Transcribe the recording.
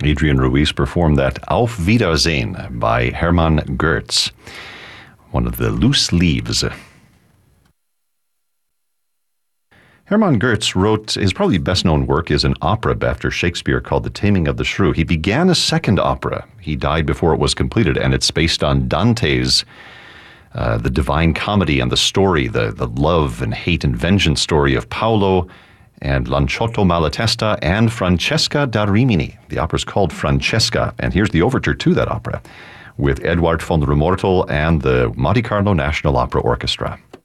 Adrian Ruiz performed that Auf Wiedersehen by Hermann Goetz, one of the loose leaves. Hermann Goetz wrote, his probably best-known work is an opera after Shakespeare called The Taming of the Shrew. He began a second opera. He died before it was completed, and it's based on Dante's The Divine Comedy and the story, the love and hate and vengeance story of Paolo and Lanciotto Malatesta and Francesca da Rimini. The opera's called Francesca, and here's the overture to that opera with Eduard von Rumortel and the Monte Carlo National Opera Orchestra.